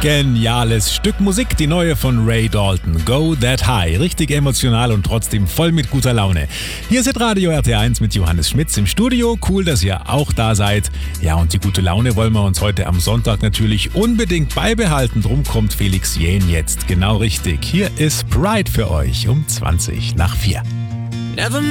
Geniales Stück Musik, die neue von Ray Dalton. Go That High. Richtig emotional und trotzdem voll mit guter Laune. Hier ist Radio RT1 mit Johannes Schmitz im Studio. Cool, dass ihr auch da seid. Ja, und die gute Laune wollen wir uns heute am Sonntag natürlich unbedingt beibehalten. Drum kommt Felix Jähn jetzt. Genau richtig. Hier ist Pride für euch um 20 nach 4. Never